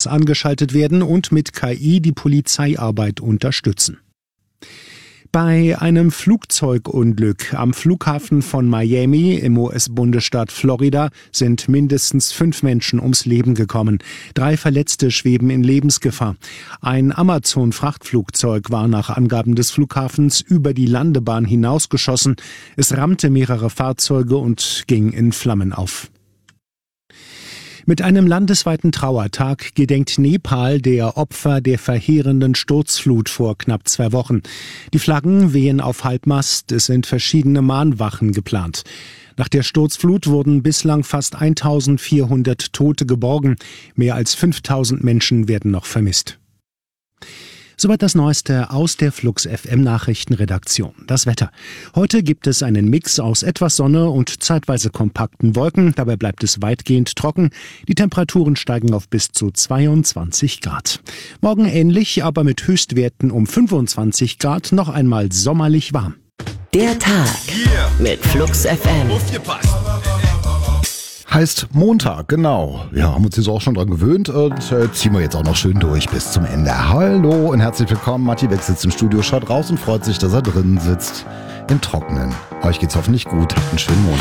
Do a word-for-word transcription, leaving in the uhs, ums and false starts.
Kameras angeschaltet werden und mit K I die Polizeiarbeit unterstützen. Bei einem Flugzeugunglück am Flughafen von Miami im U S-Bundesstaat Florida sind mindestens fünf Menschen ums Leben gekommen. Drei Verletzte schweben in Lebensgefahr. Ein Amazon-Frachtflugzeug war nach Angaben des Flughafens über die Landebahn hinausgeschossen. Es rammte mehrere Fahrzeuge und ging in Flammen auf. Mit einem landesweiten Trauertag gedenkt Nepal der Opfer der verheerenden Sturzflut vor knapp zwei Wochen. Die Flaggen wehen auf Halbmast, es sind verschiedene Mahnwachen geplant. Nach der Sturzflut wurden bislang fast eintausendvierhundert Tote geborgen. Mehr als fünftausend Menschen werden noch vermisst. Soweit das Neueste aus der Flux F M Nachrichtenredaktion. Das Wetter. Heute gibt es einen Mix aus etwas Sonne und zeitweise kompakten Wolken. Dabei bleibt es weitgehend trocken. Die Temperaturen steigen auf bis zu zweiundzwanzig Grad. Morgen ähnlich, aber mit Höchstwerten um fünfundzwanzig Grad noch einmal sommerlich warm. Der Tag mit Flux F M. Heißt Montag, genau. Ja, haben uns hier so auch schon dran gewöhnt und äh, ziehen wir jetzt auch noch schön durch bis zum Ende. Hallo und herzlich willkommen. Matti Beck sitzt im Studio, schaut raus und freut sich, dass er drin sitzt. Im Trockenen. Euch geht's hoffentlich gut. Habt einen schönen Monat.